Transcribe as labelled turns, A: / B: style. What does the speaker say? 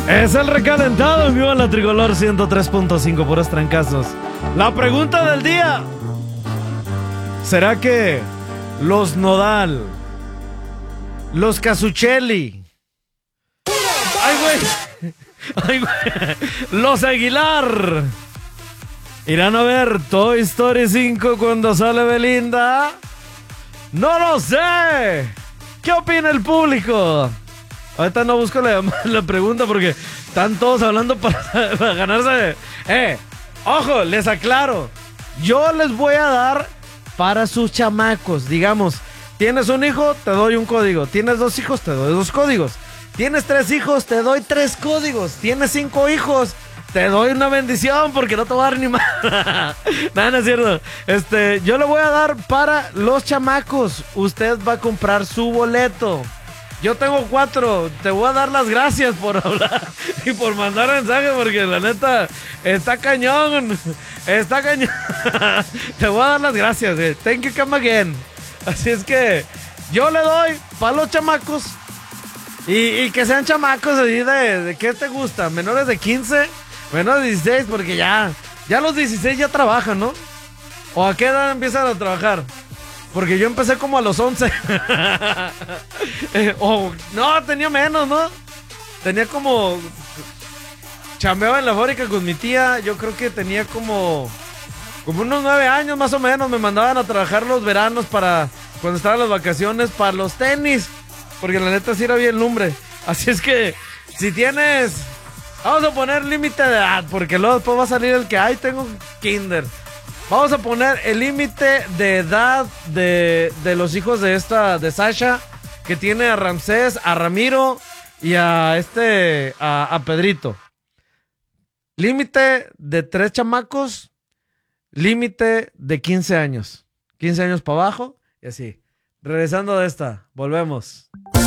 A: Es el recalentado en vivo en la Tricolor 103.5 puros trancazos. La pregunta del día: ¿será que los Nodal, los Casuccelli, ay güey, ay güey, los Aguilar irán a ver Toy Story 5 cuando sale Belinda? No lo sé. ¿Qué opina el público? Ahorita no busco la pregunta porque están todos hablando para ganarse. Ojo, les aclaro. Yo les voy a dar para sus chamacos. Digamos, tienes un hijo, te doy un código. Tienes 2 hijos, te doy 2 códigos. Tienes 3 hijos, te doy 3 códigos. Tienes 5 hijos, te doy una bendición porque no te voy a dar ni más. Nada, no es cierto. Yo le voy a dar para los chamacos. Usted va a comprar su boleto. Yo tengo 4. Te voy a dar las gracias por hablar y por mandar mensajes porque la neta está cañón. Está cañón. Te voy a dar las gracias. Thank you, come again. Así es que yo le doy para los chamacos y que sean chamacos así de ¿qué te gusta? Menores de 15, menores de 16, porque ya los 16 ya trabajan, ¿no? ¿O a qué edad empiezan a trabajar? Porque yo empecé como a los 11. No, tenía menos, ¿no? Tenía como... Chambeaba en la fábrica con mi tía. Yo creo que tenía como unos 9 años más o menos. Me mandaban a trabajar los veranos para... Cuando estaban las vacaciones, para los tenis. Porque la neta sí era bien lumbre. Así es que, si tienes... Vamos a poner límite de edad, porque luego después va a salir el que... Ay, tengo kinder. Vamos a poner el límite de edad de los hijos de Sasha, que tiene a Ramsés, a Ramiro y a Pedrito. Límite de 3 chamacos, límite de 15 años. 15 años para abajo y así. Regresando de esta, volvemos.